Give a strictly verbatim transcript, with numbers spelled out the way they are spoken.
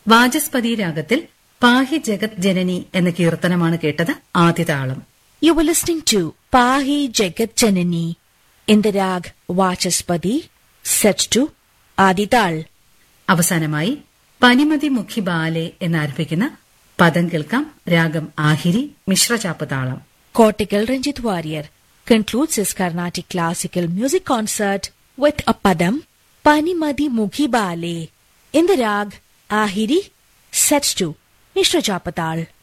വാചസ്പതി രാഗത്തിൽ പാഹി ജഗത് ജനനി എന്ന കീർത്തനമാണ് കേട്ടത്. ആദ്യ താളം. You were listening to Pahi Jagat Janani in the rag Vachaspadi, set to Adital. അവസാനമായി പനിമതി മുഖി ബാലെ എന്നാരംഭിക്കുന്ന പദം കേൾക്കാം. രാഗം ആഹിരി, മിശ്രചാപ്പ് താളം. Kotikal Ranjit Warrior concludes his Carnatic classical music concert with a padam Panimadi Mukhi Bale in the rag Ahiri, set to Mishra Chapatal.